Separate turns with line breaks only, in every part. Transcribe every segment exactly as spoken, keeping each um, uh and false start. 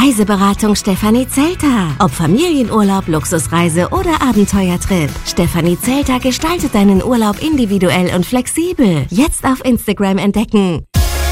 Reiseberatung Stefanie Zelter. Ob Familienurlaub, Luxusreise oder Abenteuertrip. Stefanie Zelter gestaltet deinen Urlaub individuell und flexibel. Jetzt auf Instagram entdecken.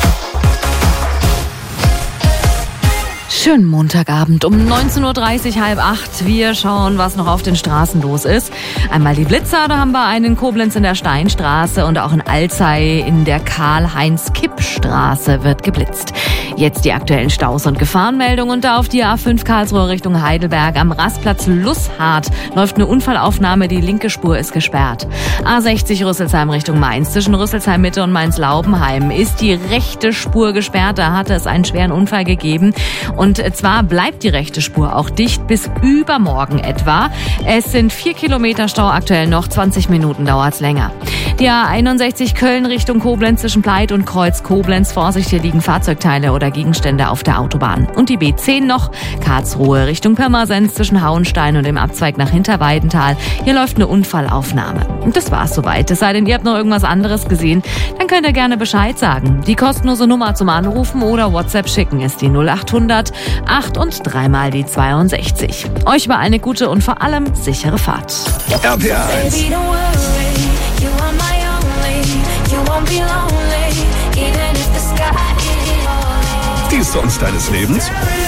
Schönen Montagabend um neunzehn Uhr dreißig, halb acht. Wir schauen, was noch auf den Straßen los ist. Einmal die Blitzer, da haben wir einen in Koblenz in der Steinstraße und auch in Alzey in der Karl-Heinz-Kipp-Straße wird geblitzt. Jetzt die aktuellen Staus und Gefahrenmeldungen und da auf die A fünf Karlsruhe Richtung Heidelberg am Rastplatz Lusshardt läuft eine Unfallaufnahme, die linke Spur ist gesperrt. A sechzig Rüsselsheim Richtung Mainz, zwischen Rüsselsheim Mitte und Mainz-Laubenheim ist die rechte Spur gesperrt, da hatte es einen schweren Unfall gegeben. Und zwar bleibt die rechte Spur auch dicht bis übermorgen etwa. Es sind vier Kilometer Stau aktuell noch, zwanzig Minuten dauert's länger. Die A einundsechzig Köln Richtung Koblenz zwischen Pleit und Kreuz Koblenz. Vorsicht, hier liegen Fahrzeugteile oder Gegenstände auf der Autobahn. Und die B zehn noch, Karlsruhe Richtung Pirmasens zwischen Hauenstein und dem Abzweig nach Hinterweidenthal. Hier läuft eine Unfallaufnahme. Und das war's soweit. Es sei denn, ihr habt noch irgendwas anderes gesehen, dann könnt ihr gerne Bescheid sagen. Die kostenlose Nummer zum Anrufen oder WhatsApp schicken ist die null achthundert acht und dreimal die zweiundsechzig. Euch war eine gute und vor allem sichere Fahrt.
R P R eins. Die Songs deines Lebens?